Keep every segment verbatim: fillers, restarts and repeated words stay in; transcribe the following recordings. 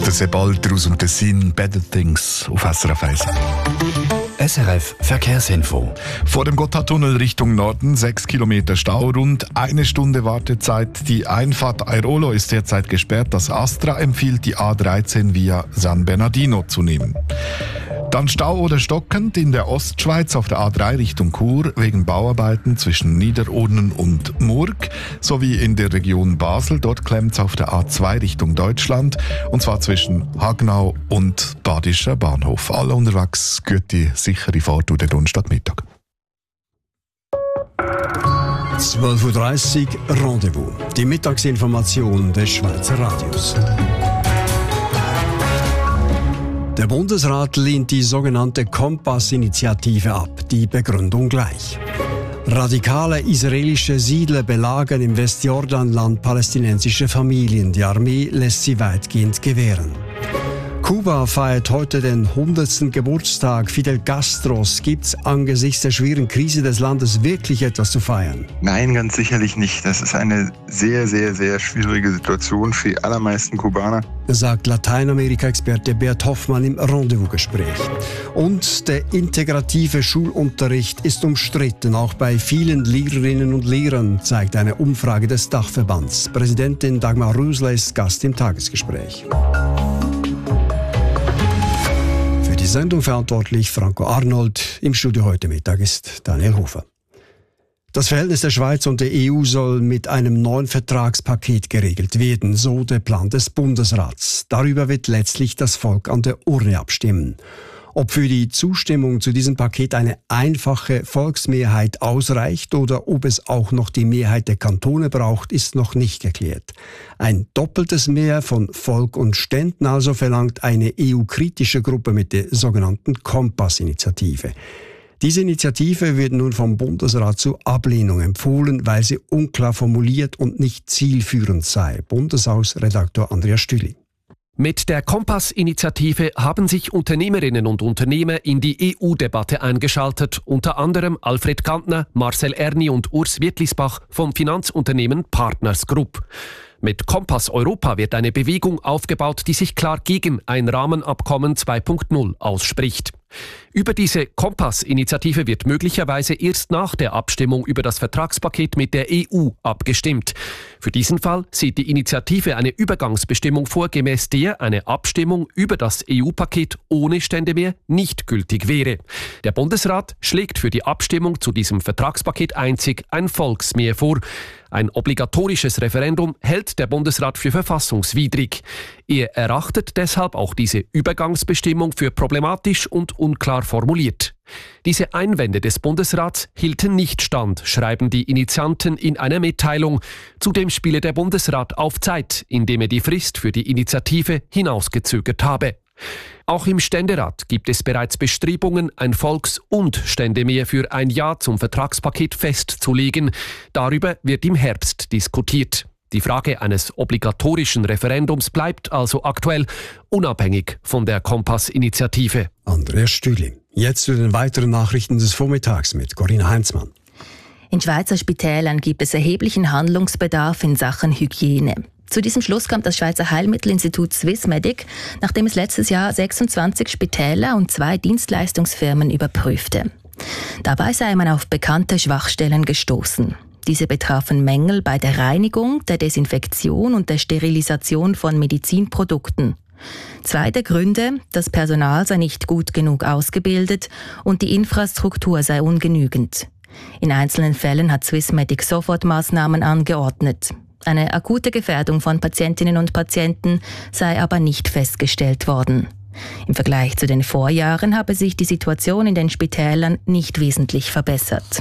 Der Sebalter aus dem Tessin, Better Things auf S R F eins. S R F Verkehrsinfo. Vor dem Gotthardtunnel Richtung Norden sechs Kilometer Stau, rund eine Stunde Wartezeit. Die Einfahrt Airolo ist derzeit gesperrt. Das Astra empfiehlt, die A dreizehn via San Bernardino zu nehmen. Dann Stau oder stockend in der Ostschweiz auf der A drei Richtung Chur wegen Bauarbeiten zwischen Niederurnen und Murg sowie in der Region Basel. Dort klemmt es auf der A zwei Richtung Deutschland und zwar zwischen Hagnau und Badischer Bahnhof. Alle unterwegs, gute, sichere Fahrt durch den Donnerstagmittag. zwölf Uhr dreißig Rendezvous. Die Mittagsinformation des Schweizer Radios. Der Bundesrat lehnt die sogenannte Kompass-Initiative ab. Die Begründung gleich. Radikale israelische Siedler belagern im Westjordanland palästinensische Familien. Die Armee lässt sie weitgehend gewähren. Kuba feiert heute den hundertsten Geburtstag Fidel Castros. Gibt es angesichts der schweren Krise des Landes wirklich etwas zu feiern? Nein, ganz sicherlich nicht. Das ist eine sehr, sehr, sehr schwierige Situation für die allermeisten Kubaner, sagt Lateinamerika-Experte Bert Hoffmann im Rendezvous-Gespräch. Und der integrative Schulunterricht ist umstritten, auch bei vielen Lehrerinnen und Lehrern, zeigt eine Umfrage des Dachverbands. Präsidentin Dagmar Rösler ist Gast im Tagesgespräch. Die Sendung verantwortlich Franco Arnold. Im Studio heute Mittag ist Daniel Hofer. Das Verhältnis der Schweiz und der E U soll mit einem neuen Vertragspaket geregelt werden, so der Plan des Bundesrats. Darüber wird letztlich das Volk an der Urne abstimmen. Ob für die Zustimmung zu diesem Paket eine einfache Volksmehrheit ausreicht oder ob es auch noch die Mehrheit der Kantone braucht, ist noch nicht geklärt. Ein doppeltes Mehr von Volk und Ständen also verlangt eine E U-kritische Gruppe mit der sogenannten Kompass-Initiative. Diese Initiative wird nun vom Bundesrat zur Ablehnung empfohlen, weil sie unklar formuliert und nicht zielführend sei. Bundeshausredaktor Andreas Stüli. Mit der Kompass-Initiative haben sich Unternehmerinnen und Unternehmer in die E U-Debatte eingeschaltet, unter anderem Alfred Kantner, Marcel Erni und Urs Wittlisbach vom Finanzunternehmen Partners Group. Mit Kompass Europa wird eine Bewegung aufgebaut, die sich klar gegen ein Rahmenabkommen zwei Punkt null ausspricht. Über diese Kompass-Initiative wird möglicherweise erst nach der Abstimmung über das Vertragspaket mit der E U abgestimmt. Für diesen Fall sieht die Initiative eine Übergangsbestimmung vor, gemäß der eine Abstimmung über das E U-Paket ohne Stände mehr nicht gültig wäre. Der Bundesrat schlägt für die Abstimmung zu diesem Vertragspaket einzig ein Volksmehr vor. Ein obligatorisches Referendum hält der Bundesrat für verfassungswidrig. Er erachtet deshalb auch diese Übergangsbestimmung für problematisch und unklar formuliert. Diese Einwände des Bundesrats hielten nicht stand, schreiben die Initianten in einer Mitteilung. Zudem spiele der Bundesrat auf Zeit, indem er die Frist für die Initiative hinausgezögert habe. Auch im Ständerat gibt es bereits Bestrebungen, ein Volks- und Ständemehr für ein Ja zum Vertragspaket festzulegen. Darüber wird im Herbst diskutiert. Die Frage eines obligatorischen Referendums bleibt also aktuell, unabhängig von der Kompass-Initiative. Andreas Stüli. Jetzt zu den weiteren Nachrichten des Vormittags mit Corinna Heinzmann. In Schweizer Spitälern gibt es erheblichen Handlungsbedarf in Sachen Hygiene. Zu diesem Schluss kommt das Schweizer Heilmittelinstitut Swissmedic, nachdem es letztes Jahr sechsundzwanzig Spitäler und zwei Dienstleistungsfirmen überprüfte. Dabei sei man auf bekannte Schwachstellen gestoßen. Diese betrafen Mängel bei der Reinigung, der Desinfektion und der Sterilisation von Medizinprodukten. Zwei der Gründe: das Personal sei nicht gut genug ausgebildet und die Infrastruktur sei ungenügend. In einzelnen Fällen hat Swissmedic Sofortmaßnahmen angeordnet. Eine akute Gefährdung von Patientinnen und Patienten sei aber nicht festgestellt worden. Im Vergleich zu den Vorjahren habe sich die Situation in den Spitälern nicht wesentlich verbessert.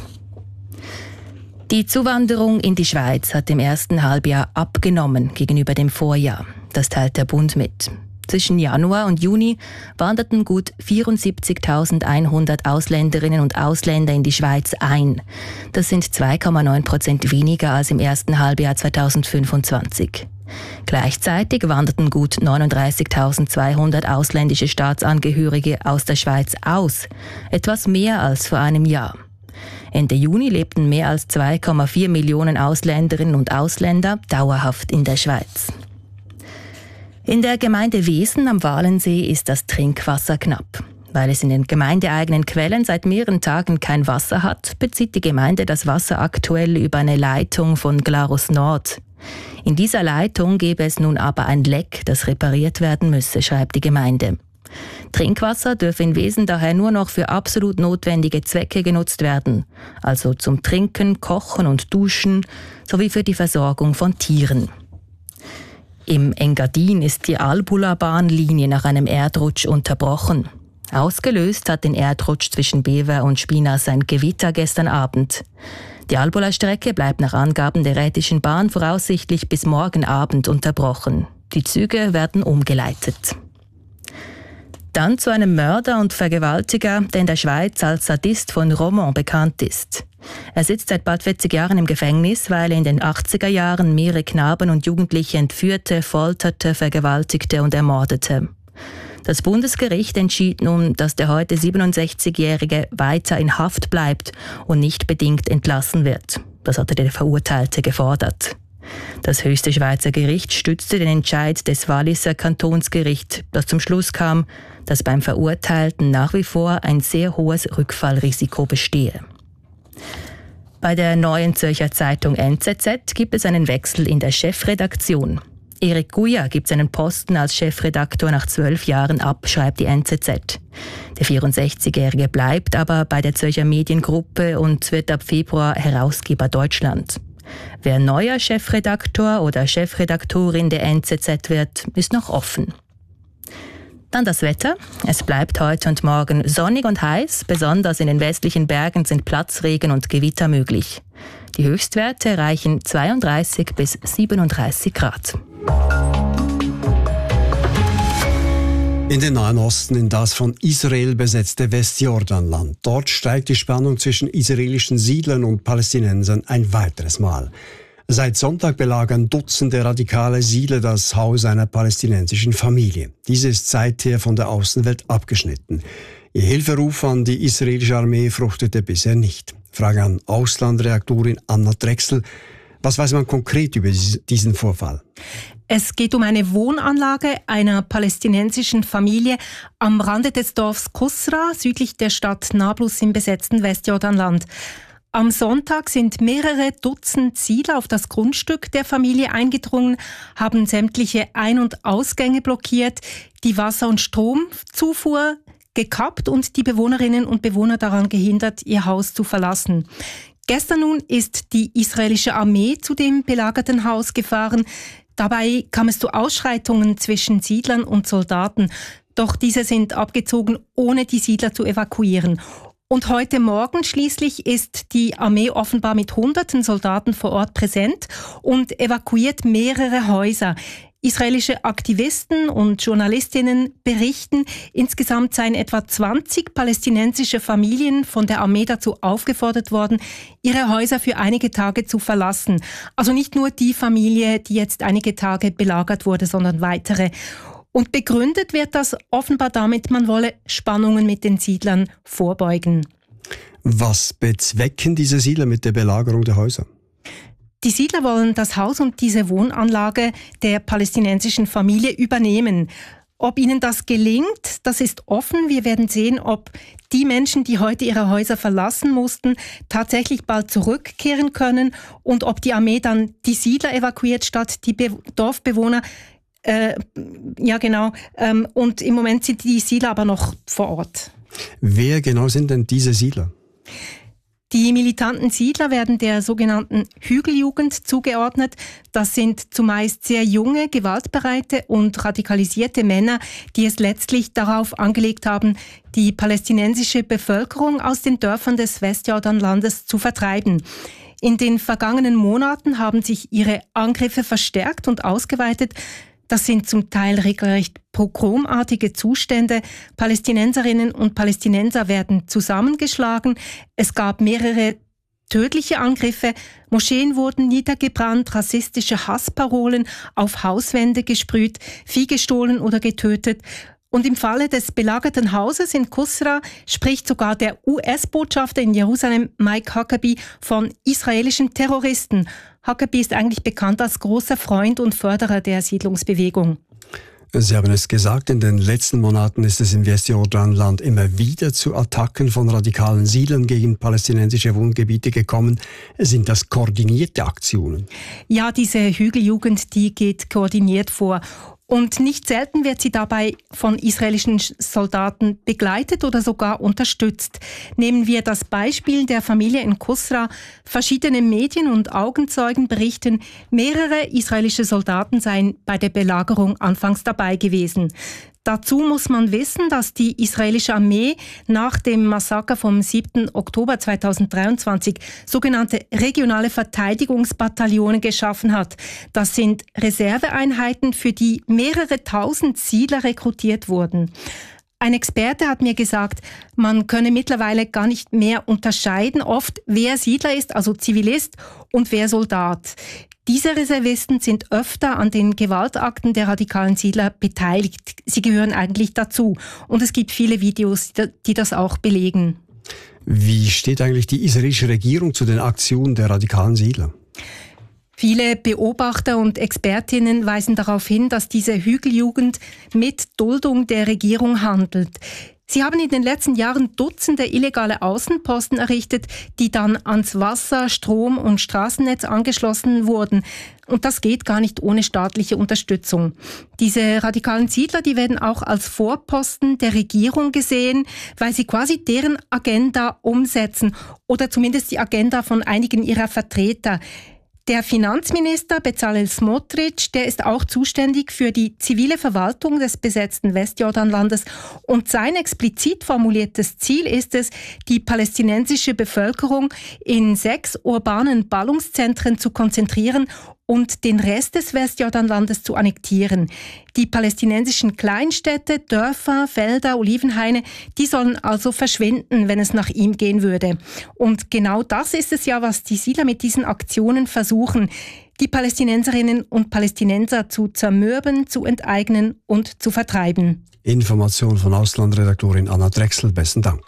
Die Zuwanderung in die Schweiz hat im ersten Halbjahr abgenommen gegenüber dem Vorjahr. Das teilt der Bund mit. Zwischen Januar und Juni wanderten gut vierundsiebzigtausendeinhundert Ausländerinnen und Ausländer in die Schweiz ein. Das sind zwei Komma neun Prozent weniger als im ersten Halbjahr zweitausendfünfundzwanzig. Gleichzeitig wanderten gut neununddreißigtausendzweihundert ausländische Staatsangehörige aus der Schweiz aus, etwas mehr als vor einem Jahr. Ende Juni lebten mehr als zwei Komma vier Millionen Ausländerinnen und Ausländer dauerhaft in der Schweiz. In der Gemeinde Wesen am Walensee ist das Trinkwasser knapp. Weil es in den gemeindeeigenen Quellen seit mehreren Tagen kein Wasser hat, bezieht die Gemeinde das Wasser aktuell über eine Leitung von Glarus Nord. In dieser Leitung gäbe es nun aber ein Leck, das repariert werden müsse, schreibt die Gemeinde. Trinkwasser dürfe in Wesen daher nur noch für absolut notwendige Zwecke genutzt werden, also zum Trinken, Kochen und Duschen sowie für die Versorgung von Tieren. Im Engadin ist die Albula-Bahnlinie nach einem Erdrutsch unterbrochen. Ausgelöst hat den Erdrutsch zwischen Bever und Spinas ein Gewitter gestern Abend. Die Albula-Strecke bleibt nach Angaben der Rhätischen Bahn voraussichtlich bis morgen Abend unterbrochen. Die Züge werden umgeleitet. Dann zu einem Mörder und Vergewaltiger, der in der Schweiz als Sadist von Romont bekannt ist. Er sitzt seit bald vierzig Jahren im Gefängnis, weil er in den achtziger Jahren mehrere Knaben und Jugendliche entführte, folterte, vergewaltigte und ermordete. Das Bundesgericht entschied nun, dass der heute siebenundsechzigjährige weiter in Haft bleibt und nicht bedingt entlassen wird. Das hatte der Verurteilte gefordert. Das höchste Schweizer Gericht stützte den Entscheid des Walliser Kantonsgerichts, das zum Schluss kam, dass beim Verurteilten nach wie vor ein sehr hohes Rückfallrisiko bestehe. Bei der Neuen Zürcher Zeitung N Z Z gibt es einen Wechsel in der Chefredaktion. Erik Guya gibt seinen Posten als Chefredaktor nach zwölf Jahren ab, schreibt die N Z Z. Der vierundsechzigjährige bleibt aber bei der Zürcher Mediengruppe und wird ab Februar Herausgeber Deutschland. Wer neuer Chefredaktor oder Chefredaktorin der N Z Z wird, ist noch offen. Dann das Wetter. Es bleibt heute und morgen sonnig und heiß. Besonders in den westlichen Bergen sind Platzregen und Gewitter möglich. Die Höchstwerte reichen zweiunddreißig bis siebenunddreißig Grad. In den Nahen Osten, in das von Israel besetzte Westjordanland. Dort steigt die Spannung zwischen israelischen Siedlern und Palästinensern ein weiteres Mal. Seit Sonntag belagern Dutzende radikale Siedler das Haus einer palästinensischen Familie. Diese ist seither von der Außenwelt abgeschnitten. Ihr Hilferuf an die israelische Armee fruchtete bisher nicht. Frage an Auslandredaktorin Anna Drechsel. Was weiß man konkret über diesen Vorfall? Es geht um eine Wohnanlage einer palästinensischen Familie am Rande des Dorfs Kusra, südlich der Stadt Nablus im besetzten Westjordanland. Am Sonntag sind mehrere Dutzend Siedler auf das Grundstück der Familie eingedrungen, haben sämtliche Ein- und Ausgänge blockiert, die Wasser- und Stromzufuhr gekappt und die Bewohnerinnen und Bewohner daran gehindert, ihr Haus zu verlassen. Gestern nun ist die israelische Armee zu dem belagerten Haus gefahren. Dabei kam es zu Ausschreitungen zwischen Siedlern und Soldaten. Doch diese sind abgezogen, ohne die Siedler zu evakuieren. Und heute Morgen schließlich ist die Armee offenbar mit hunderten Soldaten vor Ort präsent und evakuiert mehrere Häuser. Israelische Aktivisten und Journalistinnen berichten, insgesamt seien etwa zwanzig palästinensische Familien von der Armee dazu aufgefordert worden, ihre Häuser für einige Tage zu verlassen. Also nicht nur die Familie, die jetzt einige Tage belagert wurde, sondern weitere. Und begründet wird das offenbar damit, man wolle Spannungen mit den Siedlern vorbeugen. Was bezwecken diese Siedler mit der Belagerung der Häuser? Die Siedler wollen das Haus und diese Wohnanlage der palästinensischen Familie übernehmen. Ob ihnen das gelingt, das ist offen. Wir werden sehen, ob die Menschen, die heute ihre Häuser verlassen mussten, tatsächlich bald zurückkehren können und ob die Armee dann die Siedler evakuiert statt die Be- Dorfbewohner. Äh, ja, genau. Ähm, und im Moment sind die Siedler aber noch vor Ort. Wer genau sind denn diese Siedler? Die militanten Siedler werden der sogenannten Hügeljugend zugeordnet. Das sind zumeist sehr junge, gewaltbereite und radikalisierte Männer, die es letztlich darauf angelegt haben, die palästinensische Bevölkerung aus den Dörfern des Westjordanlandes zu vertreiben. In den vergangenen Monaten haben sich ihre Angriffe verstärkt und ausgeweitet. Das sind zum Teil regelrecht pogromartige Zustände. Palästinenserinnen und Palästinenser werden zusammengeschlagen. Es gab mehrere tödliche Angriffe. Moscheen wurden niedergebrannt, rassistische Hassparolen auf Hauswände gesprüht, Vieh gestohlen oder getötet. Und im Falle des belagerten Hauses in Kusra spricht sogar der U S-Botschafter in Jerusalem, Mike Huckabee, von israelischen Terroristen. Huckabee ist eigentlich bekannt als großer Freund und Förderer der Siedlungsbewegung. Sie haben es gesagt, in den letzten Monaten ist es im Westjordanland immer wieder zu Attacken von radikalen Siedlern gegen palästinensische Wohngebiete gekommen. Sind das koordinierte Aktionen? Ja, diese Hügeljugend, die geht koordiniert vor. Und nicht selten wird sie dabei von israelischen Soldaten begleitet oder sogar unterstützt. Nehmen wir das Beispiel der Familie in Kusra. Verschiedene Medien und Augenzeugen berichten, mehrere israelische Soldaten seien bei der Belagerung anfangs dabei gewesen. Dazu muss man wissen, dass die israelische Armee nach dem Massaker vom siebten Oktober zweitausenddreiundzwanzig sogenannte regionale Verteidigungsbataillone geschaffen hat. Das sind Reserveeinheiten, für die mehrere tausend Siedler rekrutiert wurden. Ein Experte hat mir gesagt, man könne mittlerweile gar nicht mehr unterscheiden, oft wer Siedler ist, also Zivilist, und wer Soldat. Diese Reservisten sind öfter an den Gewaltakten der radikalen Siedler beteiligt. Sie gehören eigentlich dazu. Und es gibt viele Videos, die das auch belegen. Wie steht eigentlich die israelische Regierung zu den Aktionen der radikalen Siedler? Viele Beobachter und Expertinnen weisen darauf hin, dass diese Hügeljugend mit Duldung der Regierung handelt. Sie haben in den letzten Jahren Dutzende illegale Außenposten errichtet, die dann ans Wasser-, Strom- und Straßennetz angeschlossen wurden. Und das geht gar nicht ohne staatliche Unterstützung. Diese radikalen Siedler, die werden auch als Vorposten der Regierung gesehen, weil sie quasi deren Agenda umsetzen oder zumindest die Agenda von einigen ihrer Vertreter. Der Finanzminister Bezalel Smotrich, der ist auch zuständig für die zivile Verwaltung des besetzten Westjordanlandes und sein explizit formuliertes Ziel ist es, die palästinensische Bevölkerung in sechs urbanen Ballungszentren zu konzentrieren und den Rest des Westjordanlandes zu annektieren. Die palästinensischen Kleinstädte, Dörfer, Felder, Olivenhaine, die sollen also verschwinden, wenn es nach ihm gehen würde. Und genau das ist es ja, was die Siedler mit diesen Aktionen versuchen, die Palästinenserinnen und Palästinenser zu zermürben, zu enteignen und zu vertreiben. Information von Auslandredaktorin Anna Drechsel, besten Dank.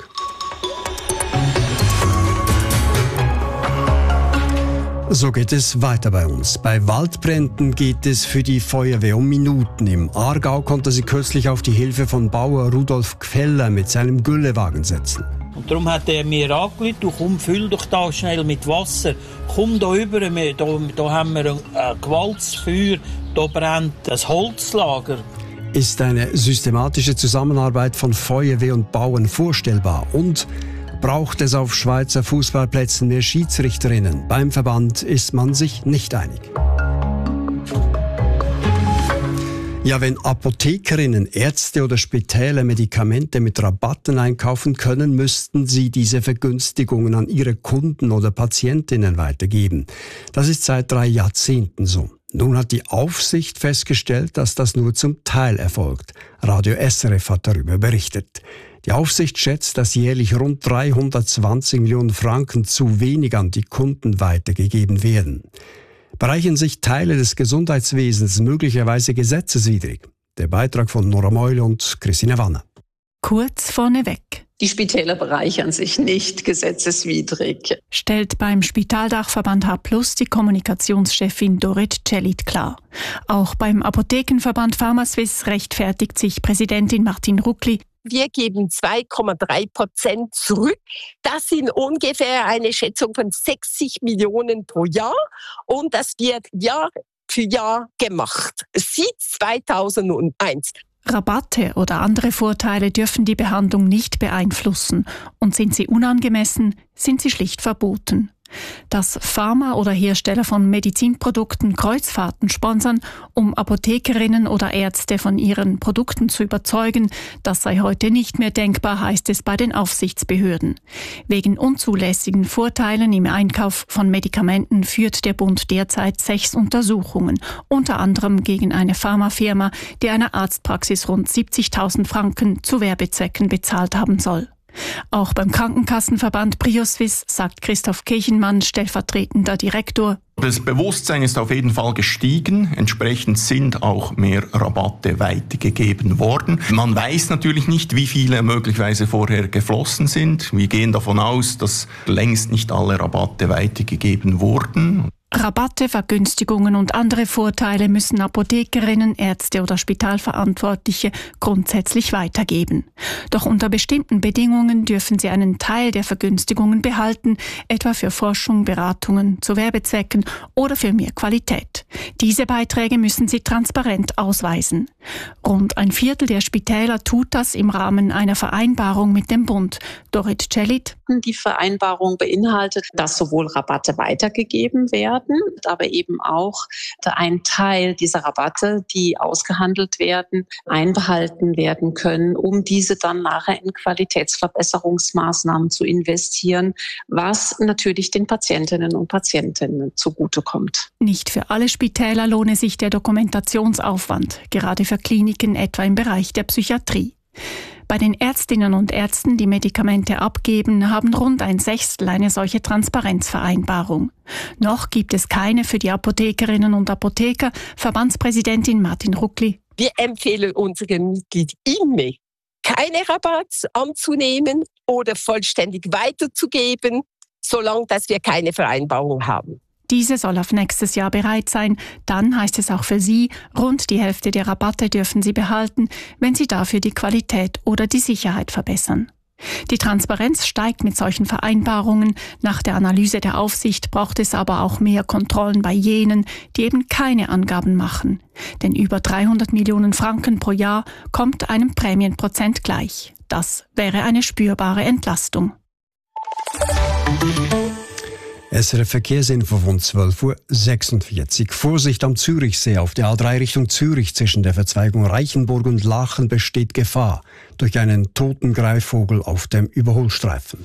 So geht es weiter bei uns. Bei Waldbränden geht es für die Feuerwehr um Minuten. Im Aargau konnte sie kürzlich auf die Hilfe von Bauer Rudolf Gfeller mit seinem Güllewagen setzen. Und darum hat er mir angerufen, du komm, füll doch da schnell mit Wasser. Komm da rüber, da, da haben wir ein, ein gewaltiges Feuer, da brennt das Holzlager. Ist eine systematische Zusammenarbeit von Feuerwehr und Bauern vorstellbar? Und braucht es auf Schweizer Fußballplätzen mehr Schiedsrichterinnen? Beim Verband ist man sich nicht einig. Ja, wenn Apothekerinnen, Ärzte oder Spitäler Medikamente mit Rabatten einkaufen können, müssten sie diese Vergünstigungen an ihre Kunden oder Patientinnen weitergeben. Das ist seit drei Jahrzehnten so. Nun hat die Aufsicht festgestellt, dass das nur zum Teil erfolgt. Radio S R F hat darüber berichtet. Die Aufsicht schätzt, dass jährlich rund dreihundertzwanzig Millionen Franken zu wenig an die Kunden weitergegeben werden. Bereichern sich Teile des Gesundheitswesens möglicherweise gesetzeswidrig? Der Beitrag von Nora Meule und Christine Wanner. Kurz vorneweg. Die Spitäler bereichern sich nicht gesetzeswidrig, stellt beim Spitaldachverband H plus die Kommunikationschefin Dorit Celit klar. Auch beim Apothekenverband Pharmaswiss rechtfertigt sich Präsidentin Martin Ruckli. Wir geben zwei Komma drei Prozent zurück. Das sind ungefähr eine Schätzung von sechzig Millionen pro Jahr. Und das wird Jahr für Jahr gemacht. Seit zweitausendeins. Rabatte oder andere Vorteile dürfen die Behandlung nicht beeinflussen. Und sind sie unangemessen, sind sie schlicht verboten. Dass Pharma oder Hersteller von Medizinprodukten Kreuzfahrten sponsern, um Apothekerinnen oder Ärzte von ihren Produkten zu überzeugen, das sei heute nicht mehr denkbar, heißt es bei den Aufsichtsbehörden. Wegen unzulässigen Vorteilen im Einkauf von Medikamenten führt der Bund derzeit sechs Untersuchungen, unter anderem gegen eine Pharmafirma, die einer Arztpraxis rund siebzigtausend Franken zu Werbezwecken bezahlt haben soll. Auch beim Krankenkassenverband Prioswiss sagt Christoph Kirchenmann, stellvertretender Direktor: Das Bewusstsein ist auf jeden Fall gestiegen. Entsprechend sind auch mehr Rabatte weitergegeben worden. Man weiß natürlich nicht, wie viele möglicherweise vorher geflossen sind. Wir gehen davon aus, dass längst nicht alle Rabatte weitergegeben wurden. Rabatte, Vergünstigungen und andere Vorteile müssen Apothekerinnen, Ärzte oder Spitalverantwortliche grundsätzlich weitergeben. Doch unter bestimmten Bedingungen dürfen sie einen Teil der Vergünstigungen behalten, etwa für Forschung, Beratungen, zu Werbezwecken oder für mehr Qualität. Diese Beiträge müssen sie transparent ausweisen. Rund ein Viertel der Spitäler tut das im Rahmen einer Vereinbarung mit dem Bund. Dorit Celit. Die Vereinbarung beinhaltet, dass sowohl Rabatte weitergegeben werden, aber eben auch ein Teil dieser Rabatte, die ausgehandelt werden, einbehalten werden können, um diese dann nachher in Qualitätsverbesserungsmaßnahmen zu investieren, was natürlich den Patientinnen und Patienten zugutekommt. Nicht für alle Spitäler lohne sich der Dokumentationsaufwand, gerade für Kliniken etwa im Bereich der Psychiatrie. Bei den Ärztinnen und Ärzten, die Medikamente abgeben, haben rund ein Sechstel eine solche Transparenzvereinbarung. Noch gibt es keine für die Apothekerinnen und Apotheker. Verbandspräsidentin Martin Ruckli. Wir empfehlen unseren Mitgliedern immer, keine Rabatte anzunehmen oder vollständig weiterzugeben, solange dass wir keine Vereinbarung haben. Diese soll auf nächstes Jahr bereit sein. Dann heißt es auch für Sie, rund die Hälfte der Rabatte dürfen Sie behalten, wenn Sie dafür die Qualität oder die Sicherheit verbessern. Die Transparenz steigt mit solchen Vereinbarungen. Nach der Analyse der Aufsicht braucht es aber auch mehr Kontrollen bei jenen, die eben keine Angaben machen. Denn über dreihundert Millionen Franken pro Jahr kommt einem Prämienprozent gleich. Das wäre eine spürbare Entlastung. S R F Verkehrsinfo von zwölf Uhr sechsundvierzig. Vorsicht am Zürichsee. Auf der A drei Richtung Zürich zwischen der Verzweigung Reichenburg und Lachen besteht Gefahr durch einen toten Greifvogel auf dem Überholstreifen.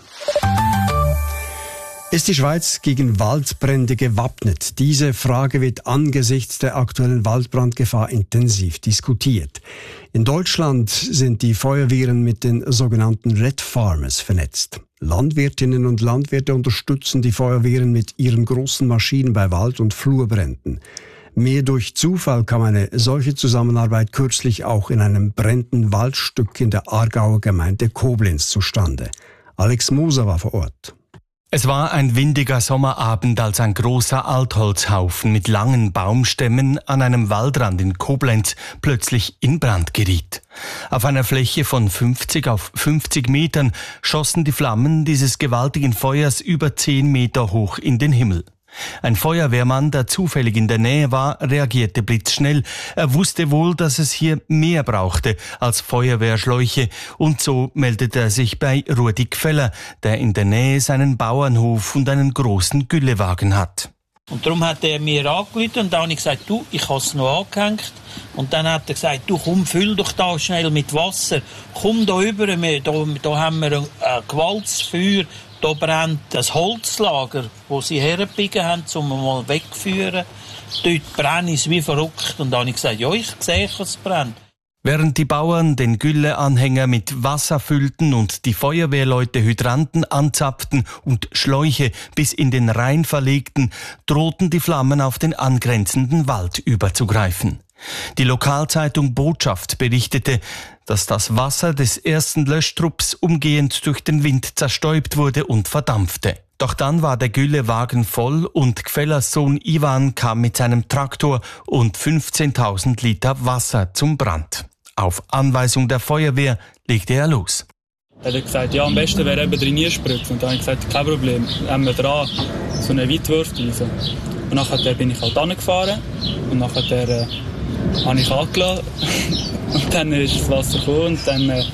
Ist die Schweiz gegen Waldbrände gewappnet? Diese Frage wird angesichts der aktuellen Waldbrandgefahr intensiv diskutiert. In Deutschland sind die Feuerwehren mit den sogenannten Red Farmers vernetzt. Landwirtinnen und Landwirte unterstützen die Feuerwehren mit ihren großen Maschinen bei Wald- und Flurbränden. Mehr durch Zufall kam eine solche Zusammenarbeit kürzlich auch in einem brennenden Waldstück in der Aargauer Gemeinde Koblenz zustande. Alex Moser war vor Ort. Es war ein windiger Sommerabend, als ein großer Altholzhaufen mit langen Baumstämmen an einem Waldrand in Koblenz plötzlich in Brand geriet. Auf einer Fläche von fünfzig auf fünfzig Metern schossen die Flammen dieses gewaltigen Feuers über zehn Meter hoch in den Himmel. Ein Feuerwehrmann, der zufällig in der Nähe war, reagierte blitzschnell. Er wusste wohl, dass es hier mehr brauchte als Feuerwehrschläuche, und so meldete er sich bei Rudi Gfeller, der in der Nähe seinen Bauernhof und einen großen Güllewagen hat. Und darum hat er mir angerufen und dann habe ich gesagt, du, ich habe es noch angehängt. Und dann hat er gesagt, du komm, füll doch da schnell mit Wasser. Komm da rüber, wir, da, da haben wir ein, ein gewaltiges Feuer. Da brennt das Holzlager, das sie hergebiegen haben, um mal wegzuführen. Dort brenne es wie verrückt. Und dann habe ich gesagt, ja, ich sehe, dass es brennt. Während die Bauern den Gülleanhänger mit Wasser füllten und die Feuerwehrleute Hydranten anzapften und Schläuche bis in den Rhein verlegten, drohten die Flammen auf den angrenzenden Wald überzugreifen. Die Lokalzeitung Botschaft berichtete, dass das Wasser des ersten Löschtrupps umgehend durch den Wind zerstäubt wurde und verdampfte. Doch dann war der Güllewagen voll und Gfellers Sohn Ivan kam mit seinem Traktor und fünfzehntausend Liter Wasser zum Brand. Auf Anweisung der Feuerwehr legte er los. Er hat gesagt, ja, am besten wäre eben drin spritzen. Und dann habe ich gesagt, kein Problem, haben wir dran, so eine Weitwurfdüse. Und nachher bin ich halt angefahren und nachher äh, habe ich angelassen. Und dann ist das Wasser gekommen und dann äh,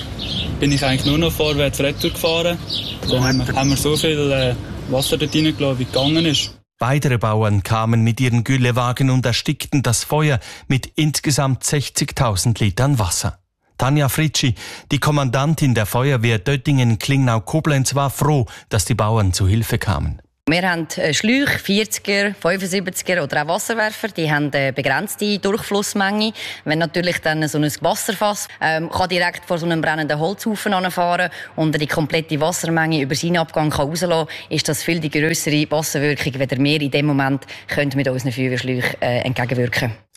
bin ich eigentlich nur noch vorwärts retour gefahren. Dann haben wir, haben wir so viel äh, Wasser dort reingelassen, wie gegangen ist. Weitere Bauern kamen mit ihren Güllewagen und erstickten das Feuer mit insgesamt sechzigtausend Litern Wasser. Tanja Fritschi, die Kommandantin der Feuerwehr Döttingen-Klingnau-Koblenz, war froh, dass die Bauern zu Hilfe kamen. Wir haben Schläuche, vierziger, fünfundsiebziger oder auch Wasserwerfer. Die haben eine begrenzte Durchflussmenge. Wenn natürlich dann so ein Wasserfass ähm, kann direkt vor so einem brennenden Holzhaufen anfahren und die komplette Wassermenge über seinen Abgang kann rauslassen, ist das viel die grössere Wasserwirkung, wenn wir in dem Moment können mit unseren Feuerwehrschläuchen äh, entgegenwirken.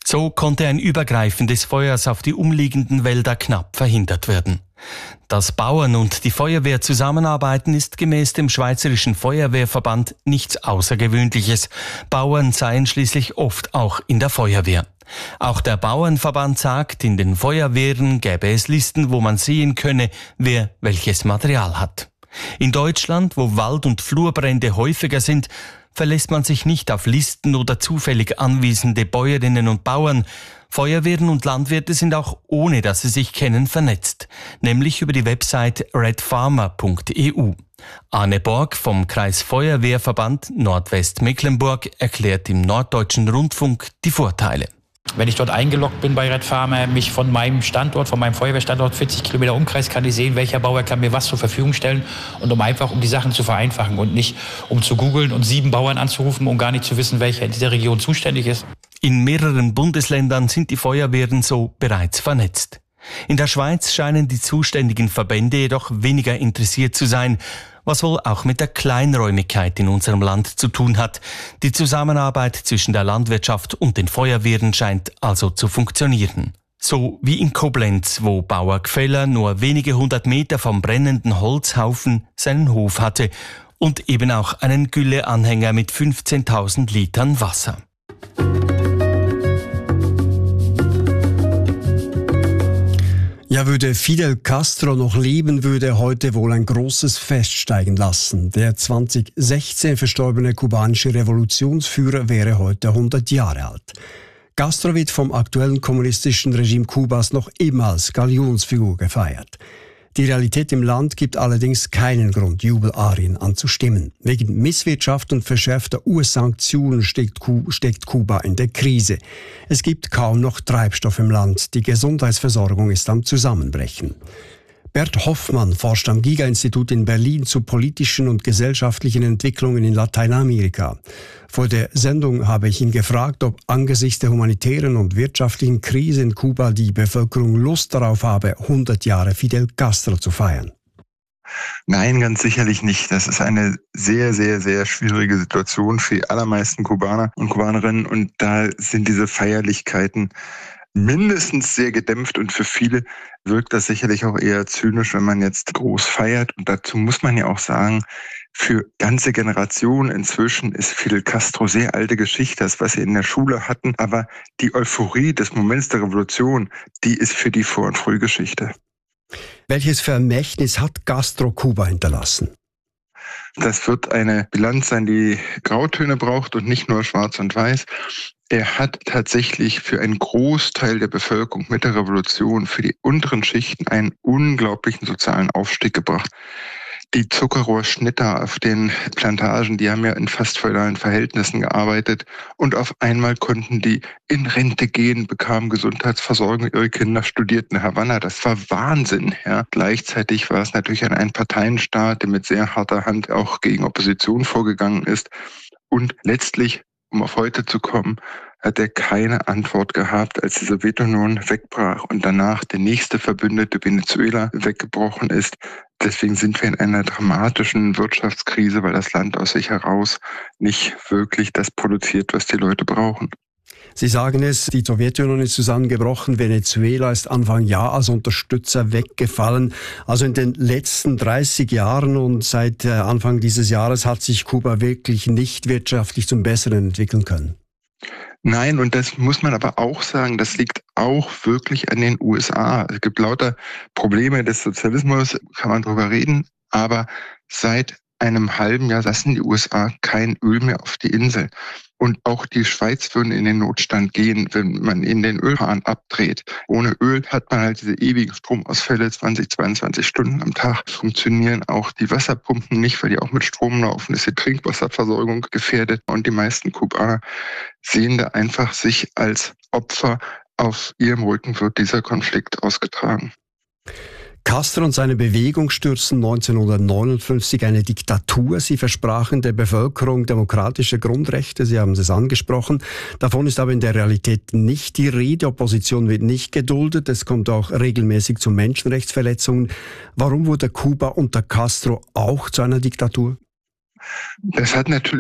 So konnte ein Übergreifen des Feuers auf die umliegenden Wälder knapp verhindert werden. Dass Bauern und die Feuerwehr zusammenarbeiten, ist gemäß dem Schweizerischen Feuerwehrverband nichts Außergewöhnliches. Bauern seien schließlich oft auch in der Feuerwehr. Auch der Bauernverband sagt, in den Feuerwehren gäbe es Listen, wo man sehen könne, wer welches Material hat. In Deutschland, wo Wald- und Flurbrände häufiger sind, verlässt man sich nicht auf Listen oder zufällig anwesende Bäuerinnen und Bauern. Feuerwehren und Landwirte sind auch, ohne dass sie sich kennen, vernetzt, nämlich über die Website red farmer punkt e u. Arne Borg vom Kreisfeuerwehrverband Nordwestmecklenburg erklärt im Norddeutschen Rundfunk die Vorteile. Wenn ich dort eingeloggt bin bei Red Farmer, mich von meinem Standort, von meinem Feuerwehrstandort, vierzig Kilometer Umkreis, kann ich sehen, welcher Bauer kann mir was zur Verfügung stellen, und um einfach, um die Sachen zu vereinfachen und nicht um zu googeln und sieben Bauern anzurufen, um gar nicht zu wissen, welcher in dieser Region zuständig ist. In mehreren Bundesländern sind die Feuerwehren so bereits vernetzt. In der Schweiz scheinen die zuständigen Verbände jedoch weniger interessiert zu sein, was wohl auch mit der Kleinräumigkeit in unserem Land zu tun hat. Die Zusammenarbeit zwischen der Landwirtschaft und den Feuerwehren scheint also zu funktionieren. So wie in Koblenz, wo Bauer Gfeller nur wenige hundert Meter vom brennenden Holzhaufen seinen Hof hatte und eben auch einen Gülleanhänger mit fünfzehntausend Litern Wasser. Ja, würde Fidel Castro noch leben, würde er heute wohl ein großes Fest steigen lassen. Der zweitausendsechzehn verstorbene kubanische Revolutionsführer wäre heute hundert Jahre alt. Castro wird vom aktuellen kommunistischen Regime Kubas noch immer als Galionsfigur gefeiert. Die Realität im Land gibt allerdings keinen Grund, Jubelarien anzustimmen. Wegen Misswirtschaft und verschärfter U S-Sanktionen steckt Kuba in der Krise. Es gibt kaum noch Treibstoff im Land. Die Gesundheitsversorgung ist am Zusammenbrechen. Bert Hoffmann forscht am Giga-Institut in Berlin zu politischen und gesellschaftlichen Entwicklungen in Lateinamerika. Vor der Sendung habe ich ihn gefragt, ob angesichts der humanitären und wirtschaftlichen Krise in Kuba die Bevölkerung Lust darauf habe, hundert Jahre Fidel Castro zu feiern. Nein, ganz sicherlich nicht. Das ist eine sehr, sehr, sehr schwierige Situation für die allermeisten Kubaner und Kubanerinnen. Und da sind diese Feierlichkeiten mindestens sehr gedämpft, und für viele wirkt das sicherlich auch eher zynisch, wenn man jetzt groß feiert. Und dazu muss man ja auch sagen, für ganze Generationen inzwischen ist Fidel Castro sehr alte Geschichte, das, was sie in der Schule hatten. Aber die Euphorie des Moments der Revolution, die ist für die Vor- und Frühgeschichte. Welches Vermächtnis hat Castro Kuba hinterlassen? Das wird eine Bilanz sein, die Grautöne braucht und nicht nur schwarz und weiß. Er hat tatsächlich für einen Großteil der Bevölkerung mit der Revolution, für die unteren Schichten, einen unglaublichen sozialen Aufstieg gebracht. Die Zuckerrohrschnitter auf den Plantagen, die haben ja in fast feudalen Verhältnissen gearbeitet, und auf einmal konnten die in Rente gehen, bekamen Gesundheitsversorgung, ihre Kinder studierten in Havanna. Das war Wahnsinn. Ja. Gleichzeitig war es natürlich ein Einparteienstaat, der mit sehr harter Hand auch gegen Opposition vorgegangen ist. Und letztlich, um auf heute zu kommen, hat er keine Antwort gehabt, als die Sowjetunion wegbrach und danach der nächste Verbündete Venezuela weggebrochen ist. Deswegen sind wir in einer dramatischen Wirtschaftskrise, weil das Land aus sich heraus nicht wirklich das produziert, was die Leute brauchen. Sie sagen es, die Sowjetunion ist zusammengebrochen, Venezuela ist Anfang Jahr als Unterstützer weggefallen. Also in den letzten dreißig Jahren und seit Anfang dieses Jahres hat sich Kuba wirklich nicht wirtschaftlich zum Besseren entwickeln können. Nein, und das muss man aber auch sagen, das liegt auch wirklich an den U S A. Es gibt lauter Probleme des Sozialismus, kann man drüber reden, aber seit einem halben Jahr lassen die U S A kein Öl mehr auf die Insel. Und auch die Schweiz würde in den Notstand gehen, wenn man in den Ölhahn abdreht. Ohne Öl hat man halt diese ewigen Stromausfälle, zwanzig, zweiundzwanzig Stunden am Tag. Funktionieren auch die Wasserpumpen nicht, weil die auch mit Strom laufen. Ist die Trinkwasserversorgung gefährdet. Und die meisten Kubaner sehen da einfach sich als Opfer. Auf ihrem Rücken wird dieser Konflikt ausgetragen. Castro und seine Bewegung stürzten neunzehnhundertneunundfünfzig eine Diktatur. Sie versprachen der Bevölkerung demokratische Grundrechte, Sie haben es angesprochen. Davon ist aber in der Realität nicht die Rede. Opposition wird nicht geduldet. Es kommt auch regelmäßig zu Menschenrechtsverletzungen. Warum wurde Kuba unter Castro auch zu einer Diktatur? Das hat natürlich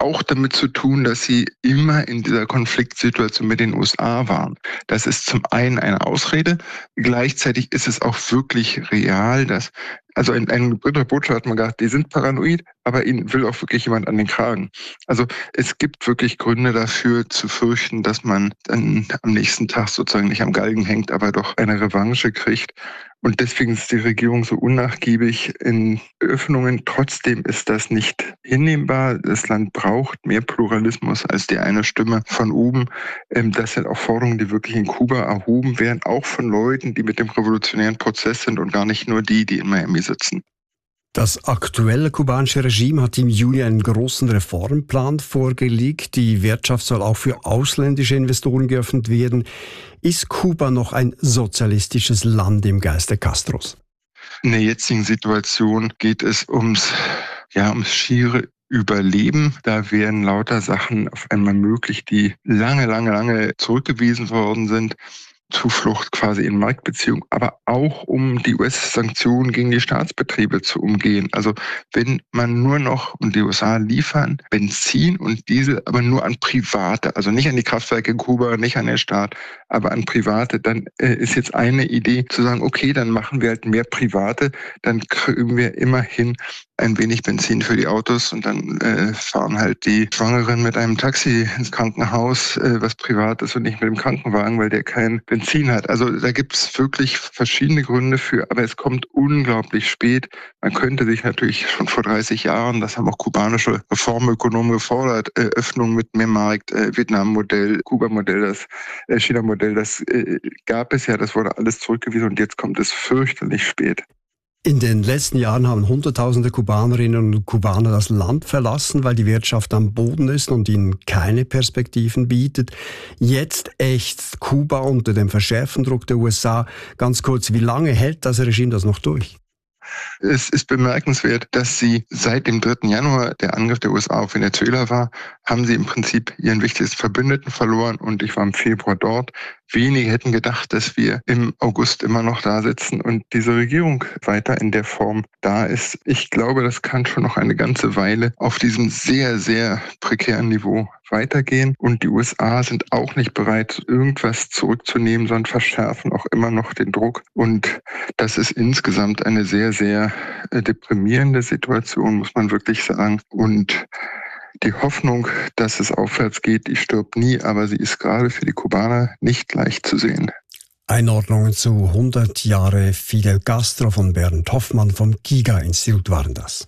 auch damit zu tun, dass sie immer in dieser Konfliktsituation mit den U S A waren. Das ist zum einen eine Ausrede. Gleichzeitig ist es auch wirklich real, dass Also ein, ein britischer Botschafter hat mal gesagt, die sind paranoid, aber ihnen will auch wirklich jemand an den Kragen. Also es gibt wirklich Gründe dafür zu fürchten, dass man dann am nächsten Tag sozusagen nicht am Galgen hängt, aber doch eine Revanche kriegt. Und deswegen ist die Regierung so unnachgiebig in Öffnungen. Trotzdem ist das nicht hinnehmbar. Das Land braucht mehr Pluralismus als die eine Stimme von oben. Das sind auch Forderungen, die wirklich in Kuba erhoben werden, auch von Leuten, die mit dem revolutionären Prozess sind und gar nicht nur die, die in Miami sitzen. Das aktuelle kubanische Regime hat im Juni einen großen Reformplan vorgelegt. Die Wirtschaft soll auch für ausländische Investoren geöffnet werden. Ist Kuba noch ein sozialistisches Land im Geiste Castros? In der jetzigen Situation geht es ums, ja, ums schiere Überleben. Da werden lauter Sachen auf einmal möglich, die lange, lange, lange zurückgewiesen worden sind. Zuflucht quasi in Marktbeziehungen, aber auch um die U S-Sanktionen gegen die Staatsbetriebe zu umgehen. Also wenn man nur noch, und die U S A liefern, Benzin und Diesel, aber nur an Private, also nicht an die Kraftwerke in Kuba, nicht an den Staat, aber an Private, dann äh, ist jetzt eine Idee zu sagen, okay, dann machen wir halt mehr Private, dann kriegen wir immerhin ein wenig Benzin für die Autos und dann äh, fahren halt die Schwangeren mit einem Taxi ins Krankenhaus, äh, was privat ist und nicht mit dem Krankenwagen, weil der kein Benzin hat. Also da gibt es wirklich verschiedene Gründe für, aber es kommt unglaublich spät. Man könnte sich natürlich schon vor dreißig Jahren, das haben auch kubanische Reformökonomen gefordert, äh, Öffnung mit mehr Markt, äh, Vietnam-Modell, Kuba-Modell, das äh, China-Modell, das äh, gab es ja, das wurde alles zurückgewiesen und jetzt kommt es fürchterlich spät. In den letzten Jahren haben Hunderttausende Kubanerinnen und Kubaner das Land verlassen, weil die Wirtschaft am Boden ist und ihnen keine Perspektiven bietet. Jetzt ächzt Kuba unter dem verschärften Druck der U S A. Ganz kurz, wie lange hält das Regime das noch durch? Es ist bemerkenswert, dass sie seit dem dritten Januar, der Angriff der U S A auf Venezuela war, haben sie im Prinzip ihren wichtigsten Verbündeten verloren und ich war im Februar dort. Wenige hätten gedacht, dass wir im August immer noch da sitzen und diese Regierung weiter in der Form da ist. Ich glaube, das kann schon noch eine ganze Weile auf diesem sehr, sehr prekären Niveau weitergehen. Und die U S A sind auch nicht bereit, irgendwas zurückzunehmen, sondern verschärfen auch immer noch den Druck. Und das ist insgesamt eine sehr, sehr deprimierende Situation, muss man wirklich sagen. Und die Hoffnung, dass es aufwärts geht, die stirbt nie, aber sie ist gerade für die Kubaner nicht leicht zu sehen. Einordnungen zu hundert Jahre Fidel Castro von Bernd Hoffmann vom Giga-Institut waren das.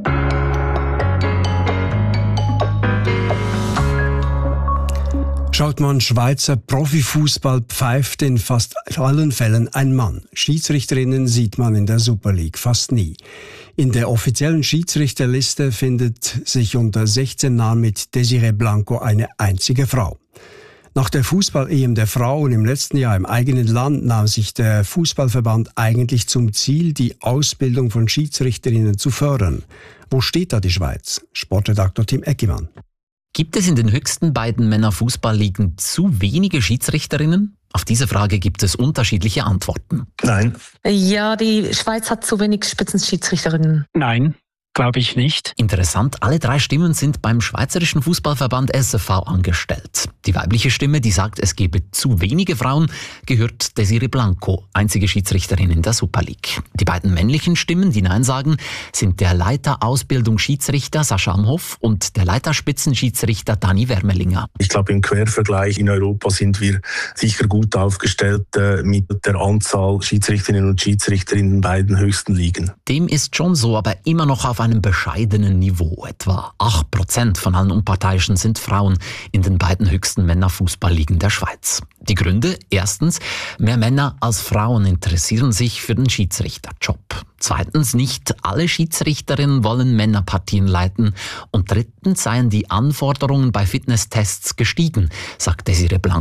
Schaut man Schweizer Profifußball, pfeift in fast allen Fällen ein Mann. Schiedsrichterinnen sieht man in der Super League fast nie. In der offiziellen Schiedsrichterliste findet sich unter sechzehn Namen mit Desiree Blanco eine einzige Frau. Nach der Fußball-E M der Frauen im letzten Jahr im eigenen Land nahm sich der Fußballverband eigentlich zum Ziel, die Ausbildung von Schiedsrichterinnen zu fördern. Wo steht da die Schweiz? Sportredaktor Tim Eckimann. Gibt es in den höchsten beiden Männerfußballligen zu wenige Schiedsrichterinnen? Auf diese Frage gibt es unterschiedliche Antworten. Nein. Ja, die Schweiz hat zu wenig Spitzenschiedsrichterinnen. Nein, glaube ich nicht. Interessant, alle drei Stimmen sind beim Schweizerischen Fußballverband S F V angestellt. Die weibliche Stimme, die sagt, es gebe zu wenige Frauen, gehört Desiree Blanco, einzige Schiedsrichterin in der Super League. Die beiden männlichen Stimmen, die Nein sagen, sind der Leiter Ausbildung Schiedsrichter Sascha Amhoff und der Leiter Spitzenschiedsrichter Dani Wermelinger. Ich glaube, im Quervergleich in Europa sind wir sicher gut aufgestellt äh, mit der Anzahl Schiedsrichterinnen und Schiedsrichter in den beiden höchsten Ligen. Dem ist schon so, aber immer noch auf einem bescheidenen Niveau. Etwa acht Prozent von allen Unparteiischen sind Frauen in den beiden höchsten Männerfußballligen der Schweiz. Die Gründe? Erstens, mehr Männer als Frauen interessieren sich für den Schiedsrichterjob. Zweitens, nicht alle Schiedsrichterinnen wollen Männerpartien leiten. Und drittens seien die Anforderungen bei Fitnesstests gestiegen, sagt Desiree Blanco.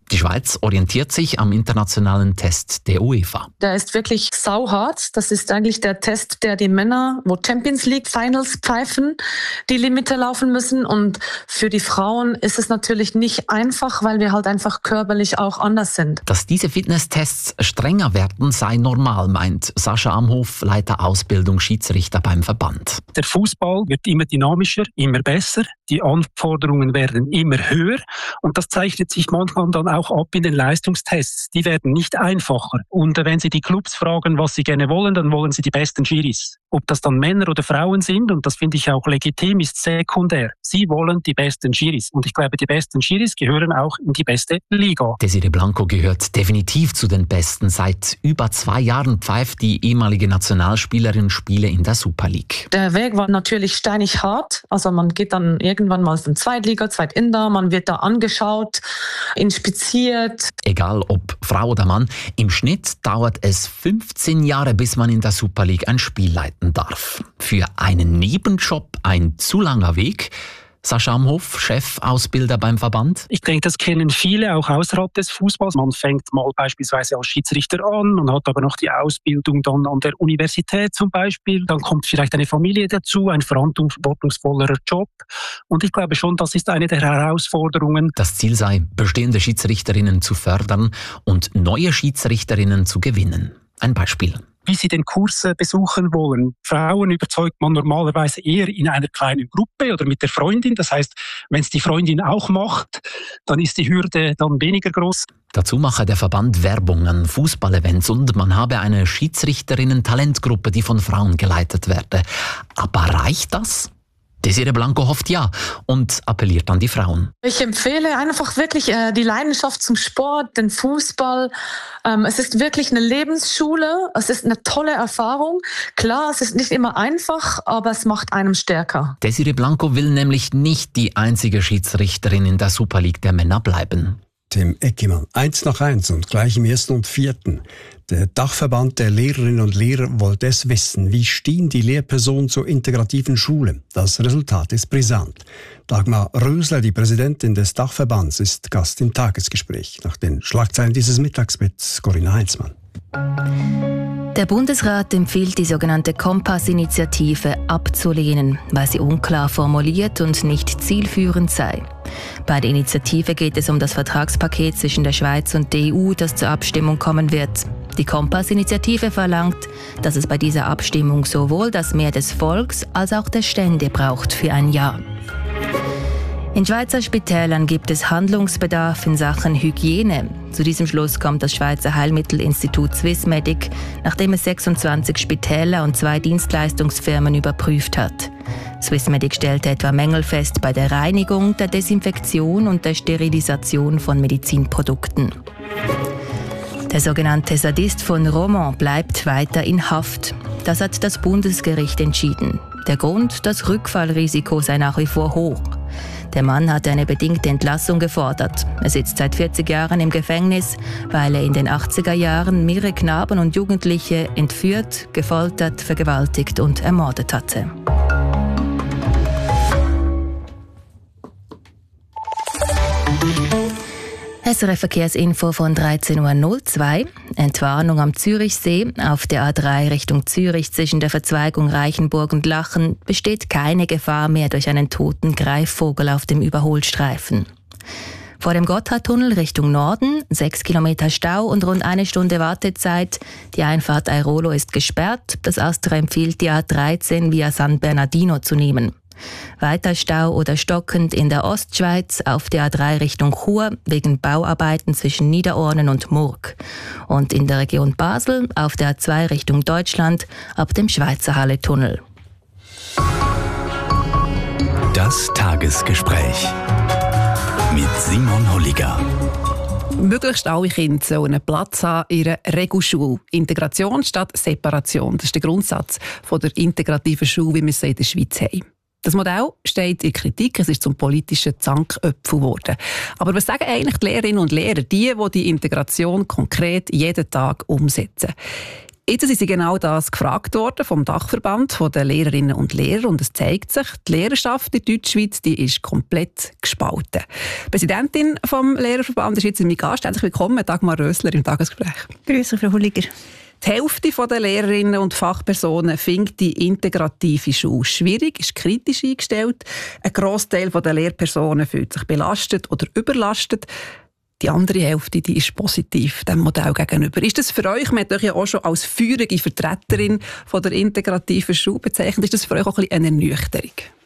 Die Schweiz orientiert sich am internationalen Test der UEFA. Der ist wirklich sauhart. Das ist eigentlich der Test, der die Männer, wo Champions League Finals pfeifen, die Limite laufen müssen. Und für die Frauen ist es natürlich nicht einfach, weil wir halt einfach körperlich auch anders sind. Dass diese Fitnesstests strenger werden, sei normal, meint Sascha Amhof, Leiter Ausbildung Schiedsrichter beim Verband. Der Fußball wird immer dynamischer, immer besser. Die Anforderungen werden immer höher. Und das zeichnet sich manchmal dann auch ab in den Leistungstests. Die werden nicht einfacher. Und wenn Sie die Clubs fragen, was sie gerne wollen, dann wollen sie die besten Schiris. Ob das dann Männer oder Frauen sind, und das finde ich auch legitim, ist sekundär. Sie wollen die besten Schiris. Und ich glaube, die besten Schiris gehören auch in die beste Liga. Desiree Blanco gehört definitiv zu den Besten. Seit über zwei Jahren pfeift die ehemalige Nationalspielerin Spiele in der Super League. Der Weg war natürlich steinig hart. Also man geht dann irgendwann mal von Zweitliga, Zweitinter, man wird da angeschaut, inspiziert. Egal ob Frau oder Mann, im Schnitt dauert es fünfzehn Jahre, bis man in der Super League ein Spiel leiten darf. Für einen Nebenjob ein zu langer Weg? Sascha Amhof, Chefausbilder beim Verband. Ich denke, das kennen viele auch außerhalb des Fußballs. Man fängt mal beispielsweise als Schiedsrichter an und hat aber noch die Ausbildung dann an der Universität zum Beispiel. Dann kommt vielleicht eine Familie dazu, ein verantwortungsvollerer Job. Und ich glaube schon, das ist eine der Herausforderungen. Das Ziel sei, bestehende Schiedsrichterinnen zu fördern und neue Schiedsrichterinnen zu gewinnen. Ein Beispiel. Wie sie den Kurs besuchen wollen. Frauen überzeugt man normalerweise eher in einer kleinen Gruppe oder mit der Freundin. Das heißt, wenn es die Freundin auch macht, dann ist die Hürde dann weniger groß. Dazu mache der Verband Werbung an Fußballevents und man habe eine Schiedsrichterinnen-Talentgruppe, die von Frauen geleitet werde. Aber reicht das? Desiree Blanco hofft ja und appelliert an die Frauen. Ich empfehle einfach wirklich äh, die Leidenschaft zum Sport, den Fußball. Ähm, es ist wirklich eine Lebensschule. Es ist eine tolle Erfahrung. Klar, es ist nicht immer einfach, aber es macht einem stärker. Desiree Blanco will nämlich nicht die einzige Schiedsrichterin in der Super League der Männer bleiben. Tim Eckimann. Eins nach eins und gleich im ersten und vierten. Der Dachverband der Lehrerinnen und Lehrer wollte es wissen. Wie stehen die Lehrpersonen zur integrativen Schule? Das Resultat ist brisant. Dagmar Rösler, die Präsidentin des Dachverbands, ist Gast im Tagesgespräch. Nach den Schlagzeilen dieses Mittags mit Corinna Heinzmann. Der Bundesrat empfiehlt, die sogenannte Kompass-Initiative abzulehnen, weil sie unklar formuliert und nicht zielführend sei. Bei der Initiative geht es um das Vertragspaket zwischen der Schweiz und der E U, das zur Abstimmung kommen wird. Die Kompass-Initiative verlangt, dass es bei dieser Abstimmung sowohl das Mehr des Volks als auch der Stände braucht für ein Ja. In Schweizer Spitälern gibt es Handlungsbedarf in Sachen Hygiene. Zu diesem Schluss kommt das Schweizer Heilmittelinstitut Swissmedic, nachdem es sechsundzwanzig Spitäler und zwei Dienstleistungsfirmen überprüft hat. Swissmedic stellte etwa Mängel fest bei der Reinigung, der Desinfektion und der Sterilisation von Medizinprodukten. Der sogenannte Sadist von Romont bleibt weiter in Haft. Das hat das Bundesgericht entschieden. Der Grund, das Rückfallrisiko sei nach wie vor hoch. Der Mann hatte eine bedingte Entlassung gefordert. Er sitzt seit vierzig Jahren im Gefängnis, weil er in den achtziger Jahren mehrere Knaben und Jugendliche entführt, gefoltert, vergewaltigt und ermordet hatte. S R F Verkehrsinfo von dreizehn Uhr null zwei. Entwarnung am Zürichsee. Auf der A drei Richtung Zürich zwischen der Verzweigung Reichenburg und Lachen besteht keine Gefahr mehr durch einen toten Greifvogel auf dem Überholstreifen. Vor dem Gotthardtunnel Richtung Norden, sechs Kilometer Stau und rund eine Stunde Wartezeit. Die Einfahrt Airolo ist gesperrt. Das Astra empfiehlt, die A dreizehn via San Bernardino zu nehmen. Weiter Stau oder stockend in der Ostschweiz auf der A drei Richtung Chur wegen Bauarbeiten zwischen Niederornen und Murg. Und in der Region Basel auf der A zwei Richtung Deutschland ab dem Schweizer Halle-Tunnel. Das Tagesgespräch mit Simon Holliger. Möglichst alle Kinder sollen einen Platz haben in ihrer Regelschule. Integration statt Separation. Das ist der Grundsatz von der integrativen Schule, wie wir es in der Schweiz haben. Das Modell steht in Kritik, es ist zum politischen Zankapfel geworden. Aber was sagen eigentlich die Lehrerinnen und Lehrer, die, die die Integration konkret jeden Tag umsetzen? Jetzt sind sie genau das gefragt worden vom Dachverband der Lehrerinnen und Lehrer und es zeigt sich, die Lehrerschaft in der Deutschschweiz die ist komplett gespalten. Die Präsidentin vom Lehrerverband ist jetzt in meinem Gast. Herzlich willkommen, Dagmar Rösler im Tagesgespräch. Grüße, Frau Hulliger. Die Hälfte der Lehrerinnen und Fachpersonen findet die integrative Schule schwierig, ist kritisch eingestellt. Ein Grossteil der Lehrpersonen fühlt sich belastet oder überlastet. Die andere Hälfte die ist positiv dem Modell gegenüber. Ist das für euch, man hat euch ja auch schon als feurige Vertreterin von der integrativen Schule bezeichnet, ist das für euch auch ein bisschen eine Ernüchterung?